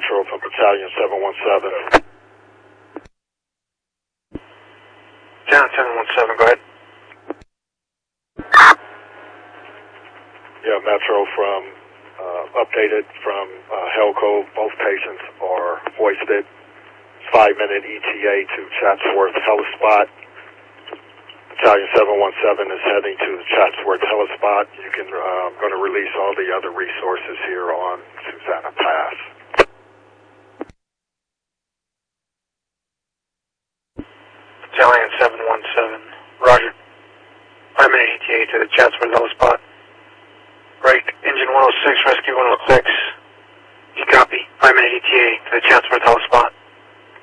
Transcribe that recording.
Metro from Battalion 717. Battalion 717, go ahead. Yeah, Metro from, updated from Helco. Both patients are hoisted. 5-minute ETA to Chatsworth Helispot. Battalion 717 is heading to the Chatsworth Helispot. You can, I'm going to release all the other resources here on Susanna Pass. Battalion 717, roger. 5-minute ETA to the Chatsworth Helispot. Right, engine 106, rescue 106. You copy. 5-minute ETA to the Chatsworth Helispot.